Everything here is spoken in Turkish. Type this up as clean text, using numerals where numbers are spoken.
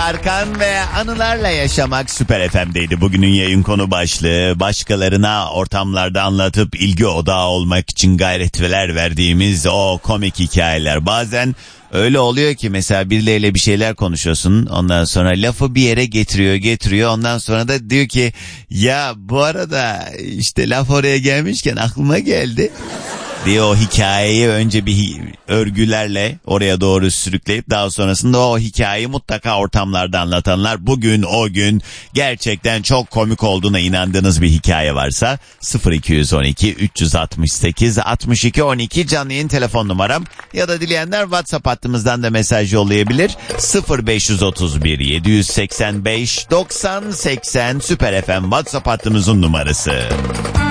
Tarkan ve Anılarla Yaşamak Süper FM'deydi. Bugünün yayın konu başlığı, başkalarına ortamlarda anlatıp ilgi odağı olmak için gayretler verdiğimiz o komik hikayeler. Bazen öyle oluyor ki mesela birileriyle bir şeyler konuşuyorsun, ondan sonra lafı bir yere getiriyor, ondan sonra da diyor ki ya bu arada işte laf oraya gelmişken aklıma geldi diye o hikayeyi önce bir örgülerle oraya doğru sürükleyip daha sonrasında o hikayeyi mutlaka ortamlarda anlatanlar. Bugün o gün gerçekten çok komik olduğuna inandığınız bir hikaye varsa 0212 368 62 12 canlı yayın telefon numaram ya da dileyenler WhatsApp hattımızdan da mesaj yollayabilir. 0531 785 90 80 Süper FM WhatsApp hattımızın numarası.